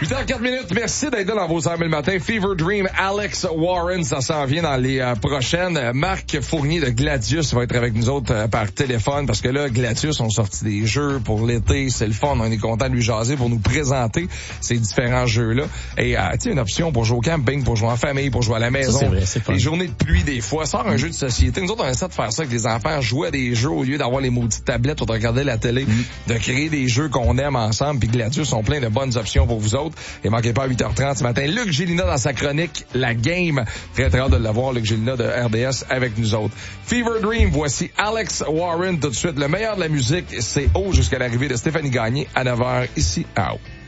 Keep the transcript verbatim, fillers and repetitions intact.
huit heures quatre minutes, merci d'être là dans vos armes le matin. Fever Dream, Alex Warren, ça s'en vient dans les euh, prochaines. Marc Fournier de Gladius va être avec nous autres euh, par téléphone parce que là, Gladius ont sorti des jeux pour l'été, c'est le fun. On est content de lui jaser pour nous présenter ces différents jeux-là. Et euh, tu sais, une option pour jouer au camping, pour jouer en famille, pour jouer à la maison. Ça, c'est vrai, c'est fun. Les journées de pluie, des fois, sort un jeu de société. Nous autres, on essaie de faire ça avec les enfants, jouer à des jeux au lieu d'avoir les maudites tablettes ou de regarder la télé, mm. de créer des jeux qu'on aime ensemble. Puis Gladius ont plein de bonnes options pour vous autres. Et manquez pas à huit heures trente ce matin. Luc Gélina dans sa chronique La Game. Très très hâte de l'avoir, Luc Gélina de R D S avec nous autres. Fever Dream, voici Alex Warren tout de suite. Le meilleur de la musique, c'est haut jusqu'à l'arrivée de Stéphanie Gagné à neuf heures ici à Haut.